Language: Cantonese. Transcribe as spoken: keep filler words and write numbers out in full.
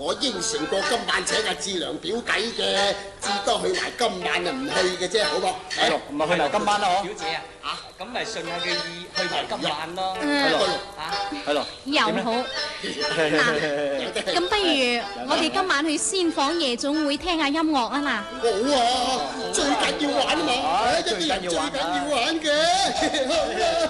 我應承過今晚請阿志良表弟嘅，至多去埋今晚就唔去嘅啫，好噃。 係咯，唔係去埋今晚啦，嗬。 表姐啊，啊，咁咪順下佢意，去埋今晚咯。 係咯， 嚇， 係咯。 又好。嗱，咁不如我哋今晚去先房夜總會聽下音樂啊嗱。 好啊，最緊要玩啊嘛，一啲人最緊要玩嘅。